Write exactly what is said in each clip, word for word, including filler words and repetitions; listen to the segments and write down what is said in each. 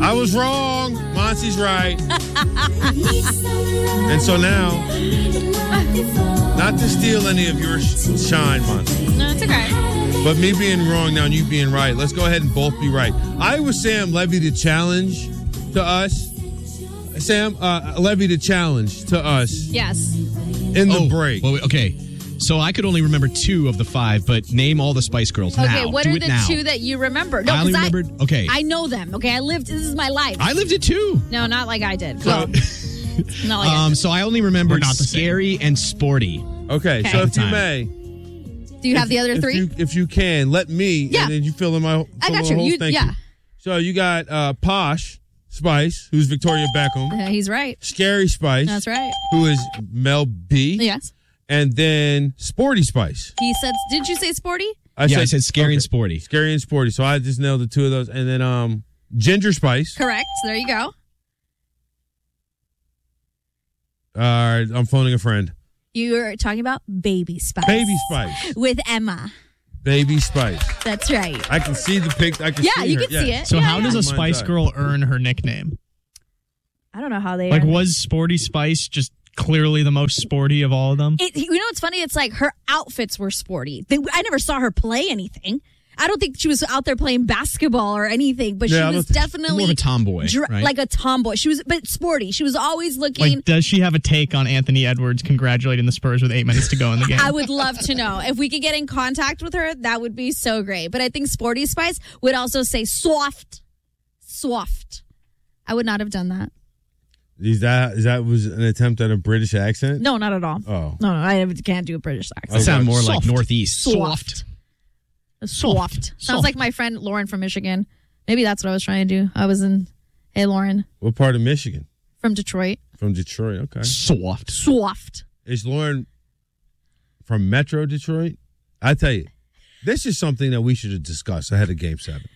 I was wrong. Monty's right. And so now, not to steal any of your shine, Monty. No, it's okay. But me being wrong now and you being right, let's go ahead and both be right. Iowa Sam levied a challenge to us. Sam uh, levied a challenge to us. Yes. In the oh, break. Well, okay. So I could only remember two of the five, but name all the Spice Girls okay, now. Okay, what Do are it the now. two that you remember? No, I only I, remembered. Okay. I know them. Okay, I lived. This is my life. I lived it too. No, not like I did. So, Well, not like I um, did. so I only remembered not the Scary and Sporty. Okay, Okay. so if you Time. may. Do you have the other if three? You, if you can, let me. Yeah. And then you fill in my. Fill I got in you. my whole You- thank yeah. So you got uh, Posh Spice, who's Victoria Beckham. Uh, he's right. Scary Spice. That's right. Who is Mel B. Yes. And then Sporty Spice. He said, did you say sporty? I yeah, I said Scary and Sporty. Scary and Sporty. So I just nailed the two of those. And then um, Ginger Spice. Correct. There you go. All right, I'm phoning a friend. You're talking about Baby Spice. Baby Spice. With Emma. Baby Spice. That's right. I can see the pic. I can Yeah, see you her. can see it. So Yeah, how yeah. does a Mine's Spice eye. Girl earn her nickname? I don't know how they Like, are. was Sporty Spice just clearly the most sporty of all of them? It, you know what's funny? It's like her outfits were sporty. They, I never saw her play anything. I don't think she was out there playing basketball or anything, but Yeah, I she was don't think- definitely More of a tomboy, dr- right? like a tomboy. She was, but sporty. She was always looking. Like, does she have a take on Anthony Edwards congratulating the Spurs with eight minutes to go in the game? I would love to know. If we could get in contact with her, that would be so great. But I think Sporty Spice would also say soft. Soft. I would not have done that. Is that is that was an attempt at a British accent? No, not at all. Oh. No, no, I can't do a British accent. That sound more Soft. like Northeast. Soft. Soft. Sounds Soft. like my friend Lauren from Michigan. Maybe that's what I was trying to do. I was in, hey, Lauren, What part of Michigan? from Detroit. From Detroit. Okay. Soft. Soft. Is Lauren from Metro Detroit? I tell you, this is something that we should discuss ahead of Game Seven,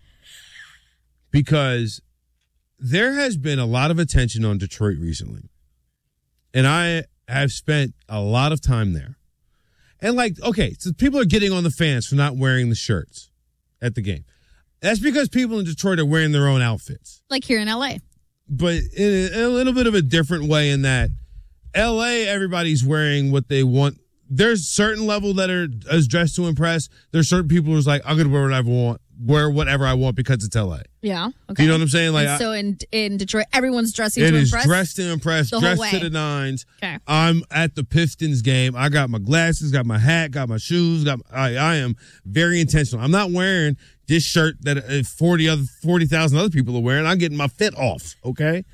because there has been a lot of attention on Detroit recently, and I have spent a lot of time there. And like, okay, so people are getting on the fans for not wearing the shirts at the game. That's because people in Detroit are wearing their own outfits. Like here in L A. But in a, in a little bit of a different way in that L A, everybody's wearing what they want. There's certain level that are as dressed to impress. There's certain people who's like, I'm going to wear whatever I want, wear whatever I want because it's L A. Yeah. Do Okay. you know what I'm saying? Like, And so in in Detroit, everyone's dressing It to is impress. dressed to impress, the whole dressed way. to the nines. Okay. I'm at the Pistons game. I got my glasses, got my hat, got my shoes. Got I, I am very intentional. I'm not wearing this shirt that uh, forty other forty thousand other people are wearing. I'm getting my fit off. Okay.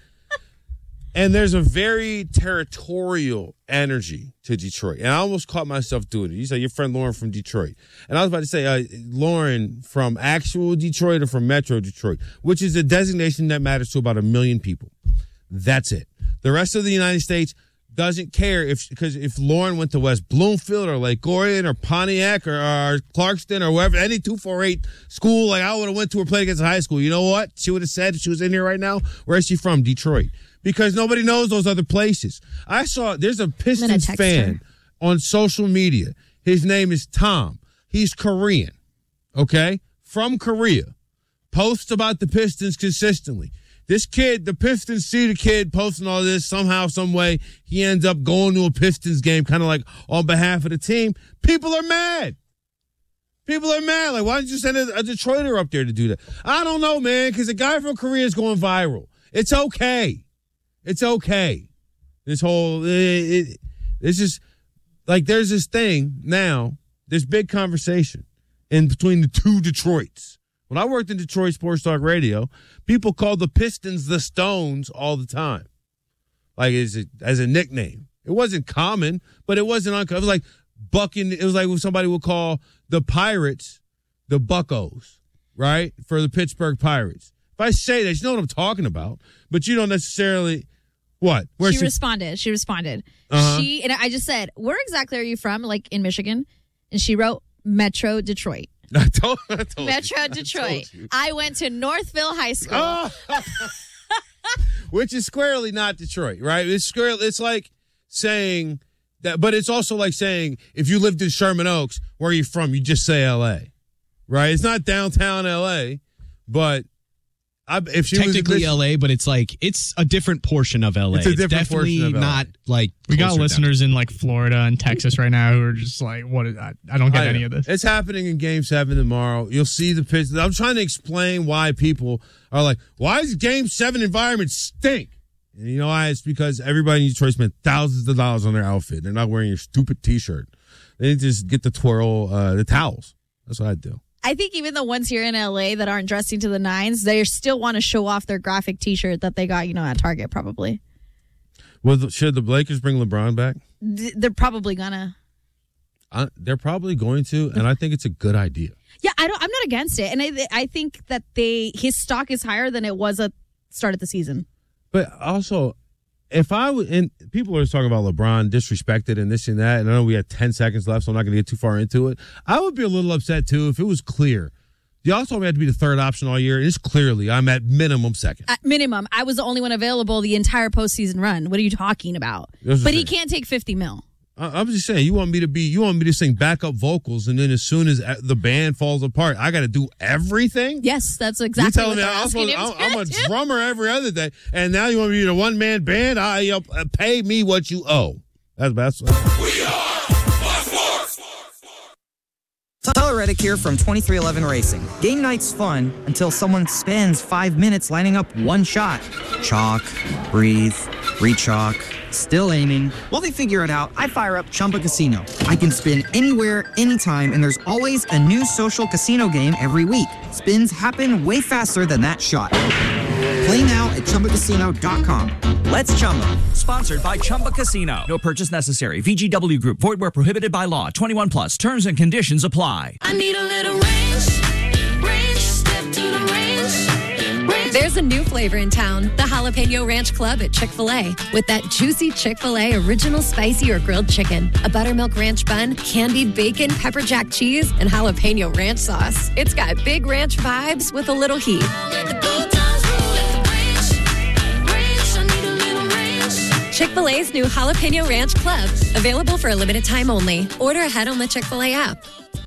And there's a very territorial energy to Detroit. And I almost caught myself doing it. You say your friend Lauren from Detroit. And I was about to say, uh, Lauren from actual Detroit or from Metro Detroit, which is a designation that matters to about a million people. That's it. The rest of the United States doesn't care if, because if Lauren went to West Bloomfield or Lake Orion or Pontiac or, or Clarkston or wherever, any two forty-eight school, like I would have went to or played against a high school. You know what? She would have said if she was in here right now, where's she from? Detroit. Because nobody knows those other places. I saw, there's a Pistons text fan her. on social media. His name is Tom. He's Korean, okay? From Korea. Posts about the Pistons consistently. This kid, the Pistons see the kid posting all this somehow, some way. He ends up going to a Pistons game, kind of like on behalf of the team. People are mad. People are mad. Like, why didn't you send a, a Detroiter up there to do that? I don't know, man, because the guy from Korea is going viral. It's okay. It's okay. This whole, it, it, it's just, like, there's this thing now, this big conversation in between the two Detroits. When I worked in Detroit Sports Talk Radio, people called the Pistons the Stones all the time. Like, as a, as a nickname. It wasn't common, but it wasn't uncommon. It was like bucking, it was like when somebody would call the Pirates the Buccos, right? For the Pittsburgh Pirates. If I say that, you know what I'm talking about, but you don't necessarily, what? Where's she responded. She responded. Uh-huh. She and I just said, "Where exactly are you from?" Like in Michigan, and she wrote Metro Detroit. I told, I told Metro you. Detroit. I told you. I went to Northville High School. Oh. Which is squarely not Detroit, right? It's squarely, it's like saying that, but it's also like saying if you lived in Sherman Oaks, where are you from? You just say L A, right? It's not downtown L A, but I, if she technically was L A, but it's like it's a different portion of L A. It's a different definitely portion of L A. Not like We got closer listeners in like Florida and Texas right now who are just like, "What is that? I don't get I any know. of this." It's happening in Game Seven tomorrow. You'll see the Pistons. I'm trying to explain why people are like, "Why does Game Seven environment stink?" And you know why? It's because everybody in Detroit spent thousands of dollars on their outfit. They're not wearing your stupid T-shirt. They just get the twirl, uh, the towels. That's what I do. I think even the ones here in L A that aren't dressing to the nines, they still want to show off their graphic T-shirt that they got, you know, at Target probably. Well, should the Lakers bring LeBron back? They're probably gonna. Uh, they're probably going to, and I think it's a good idea. Yeah, I don't. I'm not against it, and I, I think that they his stock is higher than it was at start of the season. But also, if I would, and people are talking about LeBron disrespected and this and that, and I know we had ten seconds left, so I'm not going to get too far into it. I would be a little upset too if it was clear. You also told me I had to be the third option all year. It's clearly I'm at minimum second. At minimum, I was the only one available the entire postseason run. What are you talking about? That's But the he thing. can't take fifty mil. I, I'm just saying, you want me to be, you want me to sing backup vocals, and then as soon as the band falls apart, I got to do everything. Yes, that's exactly. You telling what me they're I'm, asking supposed, him I'm, to I'm a do. drummer every other day, and now you want me to be a one man band? I uh, pay me what you owe. That's that's. We are Fox Sports. Tyler Reddick here from twenty-three eleven Racing. Game night's fun until someone spends five minutes lining up one shot. Chalk, breathe, re-chalk, still aiming. While they figure it out, I fire up Chumba Casino. I can spin anywhere, anytime, and there's always a new social casino game every week. Spins happen way faster than that shot. Play now at Chumba Casino dot com. Let's Chumba. Sponsored by Chumba Casino. No purchase necessary. V G W Group. Void where prohibited by law. twenty-one plus. Terms and conditions apply. I need a little ranch. Ranch. Step to the ranch. ranch. There's a new flavor in town, the Jalapeno Ranch Club at Chick-fil-A. With that juicy Chick-fil-A original spicy or grilled chicken, a buttermilk ranch bun, candied bacon, pepper jack cheese, and jalapeno ranch sauce. It's got big ranch vibes with a little heat. Let the good times roll. Let the ranch. Ranch. I need a little ranch. Chick-fil-A's new Jalapeno Ranch Club, available for a limited time only. Order ahead on the Chick-fil-A app.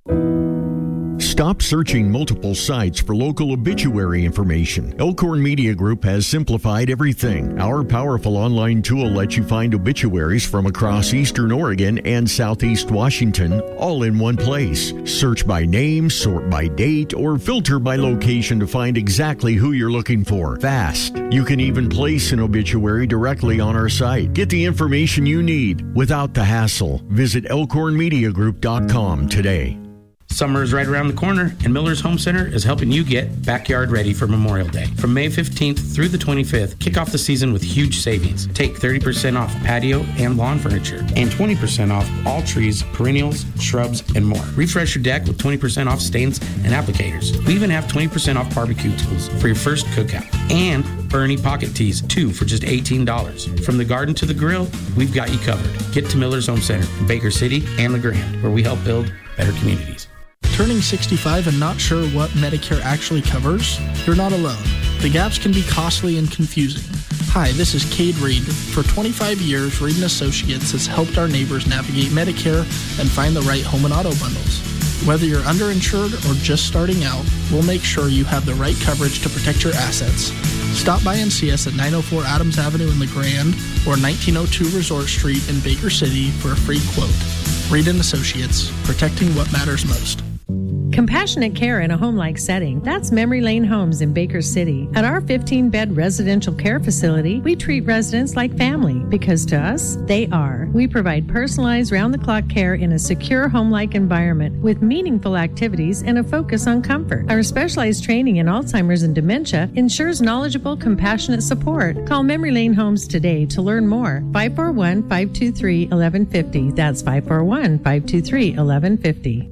Stop searching multiple sites for local obituary information. Elkhorn Media Group has simplified everything. Our powerful online tool lets you find obituaries from across eastern Oregon and southeast Washington, all in one place. Search by name, sort by date, or filter by location to find exactly who you're looking for. Fast. You can even place an obituary directly on our site. Get the information you need without the hassle. Visit elkhorn media group dot com today. Summer is right around the corner, and Miller's Home Center is helping you get backyard ready for Memorial Day. From May fifteenth through the twenty-fifth, kick off the season with huge savings. Take thirty percent off patio and lawn furniture, and twenty percent off all trees, perennials, shrubs, and more. Refresh your deck with twenty percent off stains and applicators. We even have twenty percent off barbecue tools for your first cookout. And Bernie pocket tees, two for just eighteen dollars. From the garden to the grill, we've got you covered. Get to Miller's Home Center in Baker City and La Grande, where we help build better communities. Turning sixty-five and not sure what Medicare actually covers? You're not alone. The gaps can be costly and confusing. Hi, this is Cade Reed. For twenty-five years, Reed and Associates has helped our neighbors navigate Medicare and find the right home and auto bundles. Whether you're underinsured or just starting out, we'll make sure you have the right coverage to protect your assets. Stop by and see us at nine oh four Adams Avenue in La Grande or nineteen oh two Resort Street in Baker City for a free quote. Reed and Associates, protecting what matters most. Compassionate care in a home-like setting. That's Memory Lane Homes in Baker City. At our fifteen-bed residential care facility, we treat residents like family because to us, they are. We provide personalized round-the-clock care in a secure home-like environment with meaningful activities and a focus on comfort. Our specialized training in Alzheimer's and dementia ensures knowledgeable, compassionate support. Call Memory Lane Homes today to learn more. five four one, five two three, one one five zero. That's five four one, five two three, one one five zero.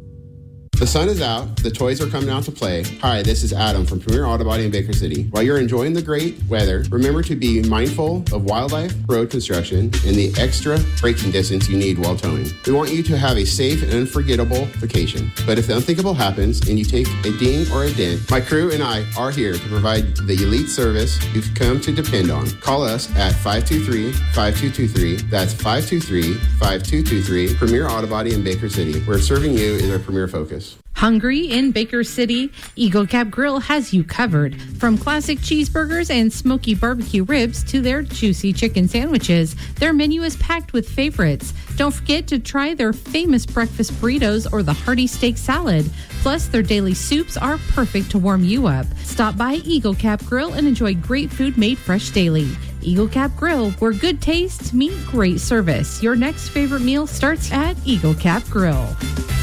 The sun is out. The toys are coming out to play. Hi, this is Adam from Premier Auto Body in Baker City. While you're enjoying the great weather, remember to be mindful of wildlife, road construction, and the extra braking distance you need while towing. We want you to have a safe and unforgettable vacation. But if the unthinkable happens and you take a ding or a dent, my crew and I are here to provide the elite service you've come to depend on. Call us at five two three, five two two three. That's five two three, five two two three. Premier Auto Body in Baker City, where serving you is our premier focus. Hungry in Baker City? Eagle Cap Grill has you covered. From classic cheeseburgers and smoky barbecue ribs to their juicy chicken sandwiches, their menu is packed with favorites. Don't forget to try their famous breakfast burritos or the hearty steak salad. Plus, their daily soups are perfect to warm you up. Stop by Eagle Cap Grill and enjoy great food made fresh daily. Eagle Cap Grill, where good taste meet great service. Your next favorite meal starts at Eagle Cap Grill.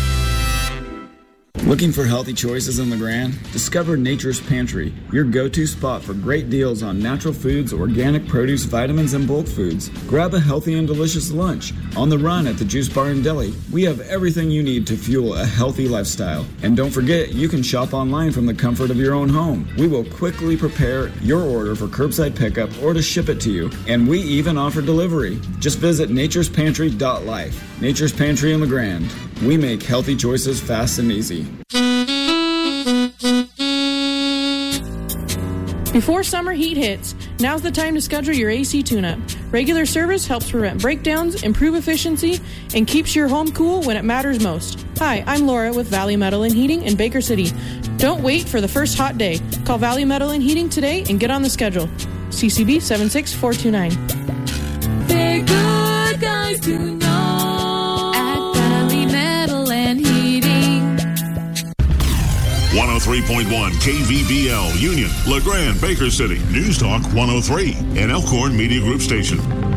Looking for healthy choices in LeGrand? Discover Nature's Pantry, your go-to spot for great deals on natural foods, organic produce, vitamins, and bulk foods. Grab a healthy and delicious lunch. On the run at the Juice Bar and Deli, we have everything you need to fuel a healthy lifestyle. And don't forget, you can shop online from the comfort of your own home. We will quickly prepare your order for curbside pickup or to ship it to you. And we even offer delivery. Just visit natures pantry dot life. Nature's Pantry in LeGrand. We make healthy choices fast and easy. Before summer heat hits, now's the time to schedule your A C tune-up. Regular service helps prevent breakdowns, improve efficiency, and keeps your home cool when it matters most. Hi, I'm Laura with Valley Metal and Heating in Baker City. Don't wait for the first hot day. Call Valley Metal and Heating today and get on the schedule. C C B seven six four two nine. They're good guys to know at Valley Metal and Heating. one oh three point one K V B L, Union, LeGrand, Baker City. News Talk one oh three, an Elkhorn Media Group station.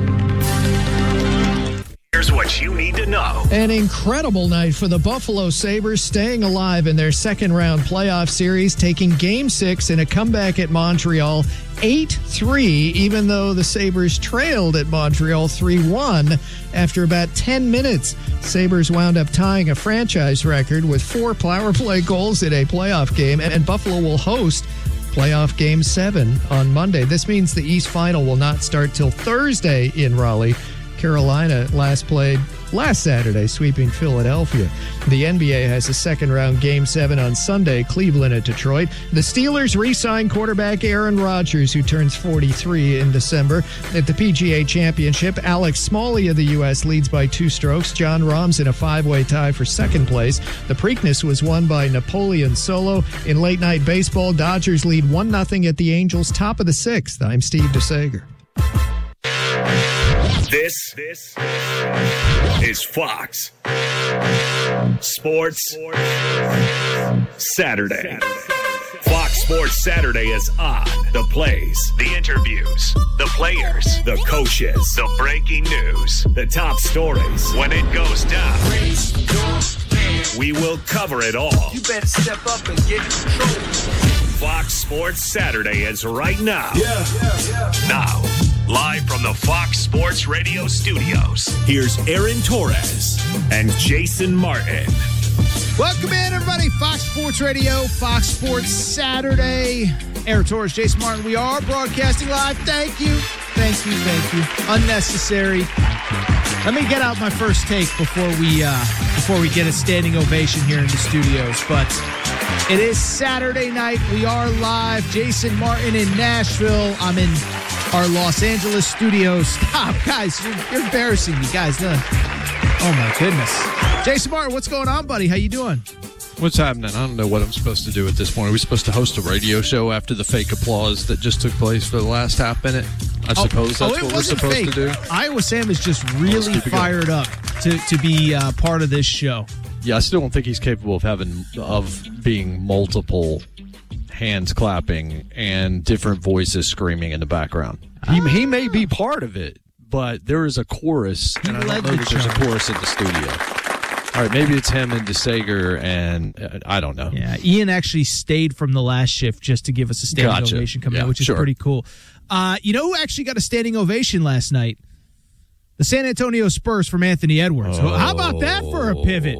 Here's what you need to know. An incredible night for the Buffalo Sabres, staying alive in their second-round playoff series, taking Game six in a comeback at Montreal, eight three, even though the Sabres trailed at Montreal three one after about ten minutes. Sabres wound up tying a franchise record with four power play goals in a playoff game, and Buffalo will host playoff Game seven on Monday. This means the East Final will not start till Thursday in Raleigh. Carolina last played last Saturday, sweeping Philadelphia. The N B A has a second-round Game seven on Sunday, Cleveland at Detroit. The Steelers re-signed quarterback Aaron Rodgers, who turns forty-three in December. At the P G A Championship, Alex Smalley of the U S leads by two strokes. John Rahm's in a five-way tie for second place. The Preakness was won by Napoleon Solo. In late-night baseball, Dodgers lead one nothing at the Angels, top of the sixth. I'm Steve DeSager. This, this is Fox Sports Saturday. Fox Sports Saturday is on. The plays, the interviews, the players, the coaches, the breaking news, the top stories. When it goes down, we will cover it all. You better step up and get in control. Fox Sports Saturday is right now. Yeah, yeah, yeah. Now, live from the Fox Sports Radio studios, here's Aaron Torres and Jason Martin. Welcome in, everybody. Fox Sports Radio, Fox Sports Saturday. Aaron Torres, Jason Martin. We are broadcasting live. Thank you. Thank you. Thank you. Unnecessary. Let me get out my first take before we uh, before we get a standing ovation here in the studios. But it is Saturday night. We are live. Jason Martin in Nashville. I'm in our Los Angeles studios. Stop, guys. You're, you're embarrassing me, guys. Uh, oh, my goodness. Jason Martin, what's going on, buddy? How you doing? What's happening? I don't know what I'm supposed to do at this point. Are we supposed to host a radio show after the fake applause that just took place for the last half minute? I suppose oh, that's oh, what we're supposed fake. to do. Iowa Sam is just really fired up to, to be uh, part of this show. Yeah, I still don't think he's capable of having of being multiple hands clapping and different voices screaming in the background. He, he may be part of it, but there is a chorus, and I don't know that there's a chorus in the studio. All right, maybe it's him and DeSager, and uh, I don't know. Yeah, Ian actually stayed from the last shift just to give us a standing Gotcha. ovation coming Yeah, out, which is sure. pretty cool. Uh, you know who actually got a standing ovation last night? The San Antonio Spurs from Anthony Edwards. Oh. How about that for a pivot?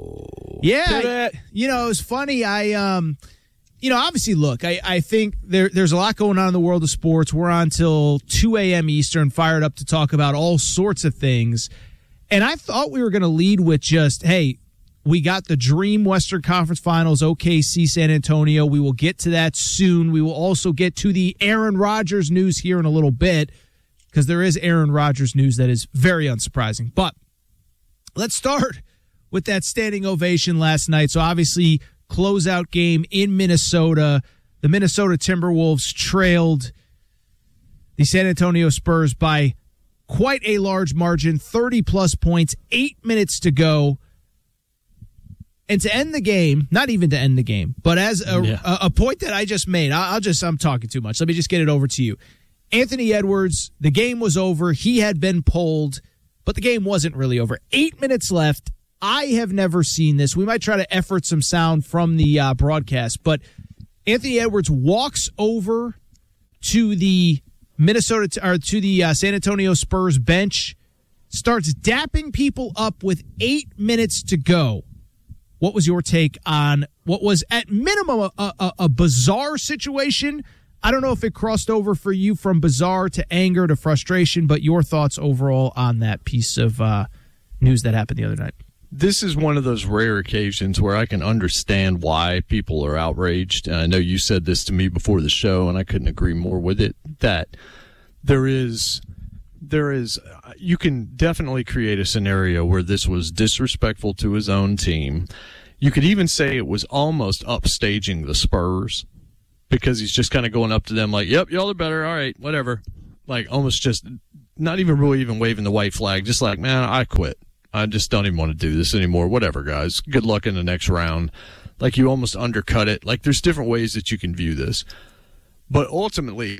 Yeah, Pivot. you know, it was funny. I, um, you know, obviously, look, I, I think there, there's a lot going on in the world of sports. We're on till two a.m. Eastern, fired up to talk about all sorts of things. And I thought we were going to lead with just, hey, we got the Dream Western Conference Finals, O K C, San Antonio. We will get to that soon. We will also get to the Aaron Rodgers news here in a little bit, because there is Aaron Rodgers news that is very unsurprising. But let's start with that standing ovation last night. So obviously, closeout game in Minnesota. The Minnesota Timberwolves trailed the San Antonio Spurs by quite a large margin, thirty-plus points, eight minutes to go. And to end the game, not even to end the game, but as a, yeah. a, a point that I just made, I'll just, I'm talking too much. Let me just get it over to you. Anthony Edwards, the game was over. He had been pulled, but the game wasn't really over. Eight minutes left. I have never seen this. We might try to effort some sound from the uh, broadcast, but Anthony Edwards walks over to the Minnesota or to the uh, San Antonio Spurs bench, starts dapping people up with eight minutes to go. What was your take on what was at minimum a, a, a bizarre situation? I don't know if it crossed over for you from bizarre to anger to frustration, but your thoughts overall on that piece of uh, news that happened the other night. This is one of those rare occasions where I can understand why people are outraged. And I know you said this to me before the show, and I couldn't agree more with it, that there is, there is, you can definitely create a scenario where this was disrespectful to his own team. You could even say it was almost upstaging the Spurs because he's just kind of going up to them like, yep, y'all are better. All right, whatever. Like almost just not even really even waving the white flag, just like, man, I quit. I just don't even want to do this anymore. Whatever, guys. Good luck in the next round. Like, you almost undercut it. Like, there's different ways that you can view this. But ultimately,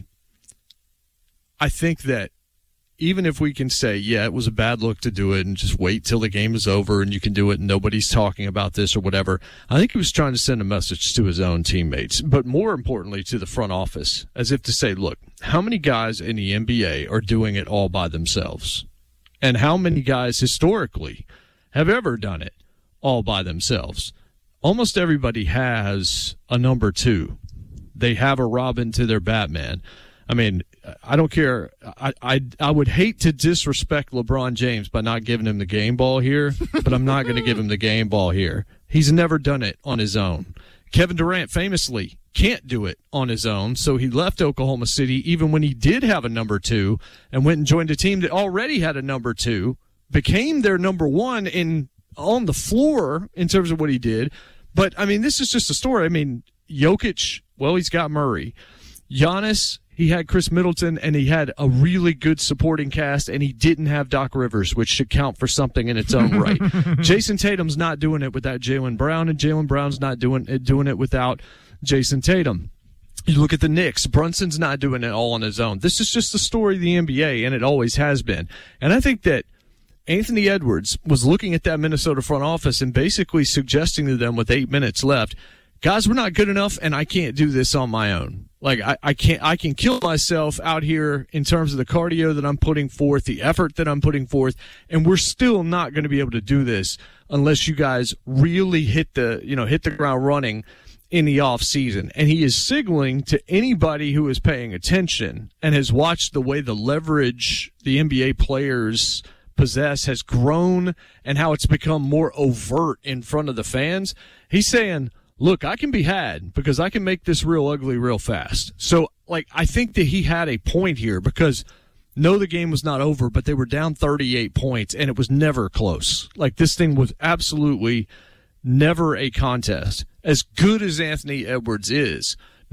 I think that even if we can say, yeah, it was a bad look to do it and just wait till the game is over and you can do it and nobody's talking about this or whatever, I think he was trying to send a message to his own teammates, but more importantly to the front office, as if to say, look, how many guys in the N B A are doing it all by themselves? And how many guys historically have ever done it all by themselves? Almost everybody has a number two. They have a Robin to their Batman. I mean, I don't care. I, I, I would hate to disrespect LeBron James by not giving him the game ball here, but I'm not going to give him the game ball here. He's never done it on his own. Kevin Durant famously can't do it on his own, so he left Oklahoma City even when he did have a number two and went and joined a team that already had a number two, became their number one in on the floor in terms of what he did. But, I mean, this is just a story. I mean, Jokic, well, he's got Murray. Giannis, he had Chris Middleton, and he had a really good supporting cast, and he didn't have Doc Rivers, which should count for something in its own right. Jason Tatum's not doing it without Jaylen Brown, and Jaylen Brown's not doing it, doing it without Jason Tatum. You look at the Knicks. Brunson's not doing it all on his own. This is just the story of the N B A, and it always has been. And I think that Anthony Edwards was looking at that Minnesota front office and basically suggesting to them with eight minutes left, guys, we're not good enough, and I can't do this on my own. Like, I, I can't, I can kill myself out here in terms of the cardio that I'm putting forth, the effort that I'm putting forth, and we're still not going to be able to do this unless you guys really hit the, you know, hit the ground running in the off season. And he is signaling to anybody who is paying attention and has watched the way the leverage the N B A players possess has grown and how it's become more overt in front of the fans. He's saying, look, I can be had because I can make this real ugly real fast. So, like, I think that he had a point here because, no, the game was not over, but they were down thirty-eight points, and it was never close. Like, this thing was absolutely never a contest. As good as Anthony Edwards is,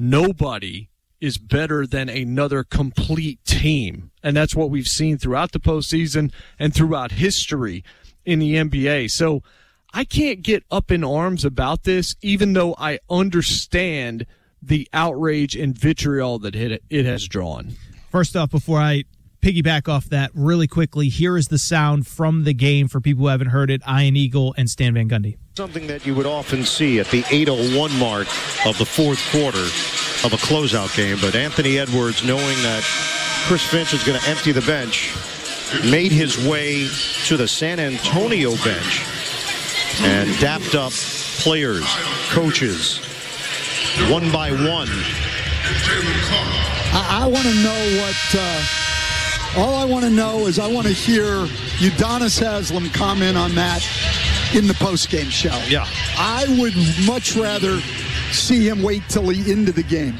nobody is better than another complete team. And that's what we've seen throughout the postseason and throughout history in the N B A. So, I can't get up in arms about this, even though I understand the outrage and vitriol that it, it has drawn. First off, before I piggyback off that really quickly, here is the sound from the game for people who haven't heard it. Ian Eagle and Stan Van Gundy. Something that you would often see at the eight oh one mark of the fourth quarter of a closeout game. But Anthony Edwards, knowing that Chris Finch is going to empty the bench, made his way to the San Antonio bench and dapped up players, coaches, one by one. I, I want to know what, uh, all I want to know is I want to hear Udonis Haslem comment on that in the postgame show. Yeah. I would much rather see him wait till the end of the game.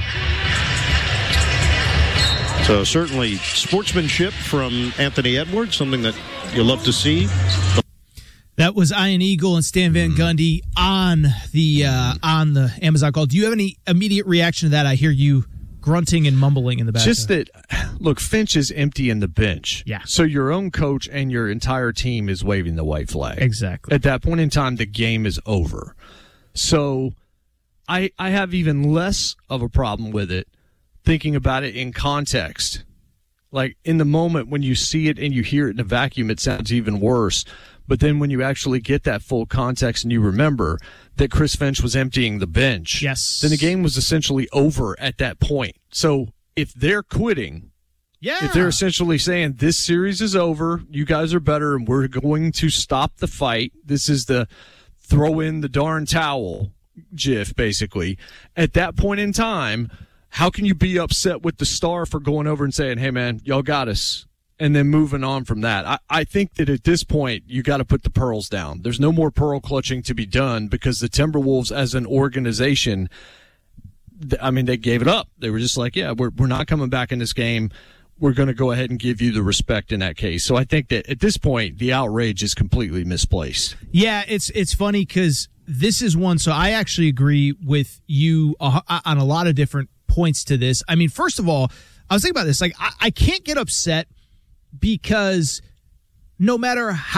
So certainly sportsmanship from Anthony Edwards, something that you love to see. That was Ian Eagle and Stan Van Gundy on the uh, on the Amazon call. Do you have any immediate reaction to that? I hear you grunting and mumbling in the background. Just that, look, Finch is emptying the bench. Yeah. So your own coach and your entire team is waving the white flag. Exactly. At that point in time, the game is over. So I I have even less of a problem with it thinking about it in context. Like, in the moment when you see it and you hear it in a vacuum, it sounds even worse. But then when you actually get that full context and you remember that Chris Finch was emptying the bench, yes, then the game was essentially over at that point. So if they're quitting, yeah, if they're essentially saying this series is over, you guys are better, and we're going to stop the fight, this is the throw in the darn towel gif, basically. At that point in time, how can you be upset with the star for going over and saying, hey, man, y'all got us, and then moving on from that? I, I think that at this point, you got to put the pearls down. There's no more pearl clutching to be done because the Timberwolves as an organization, I mean, they gave it up. They were just like, yeah, we're we're not coming back in this game. We're going to go ahead and give you the respect in that case. So I think that at this point, the outrage is completely misplaced. Yeah, it's it's funny because this is one. So I actually agree with you on a lot of different points to this. I mean, first of all, I was thinking about this. Like, I, I can't get upset because no matter how